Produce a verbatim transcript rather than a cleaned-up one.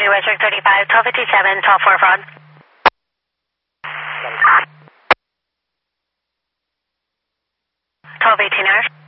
two, Western thirty-five, twelve fifty-seven, twelve four fraud. twelve eighteen hours.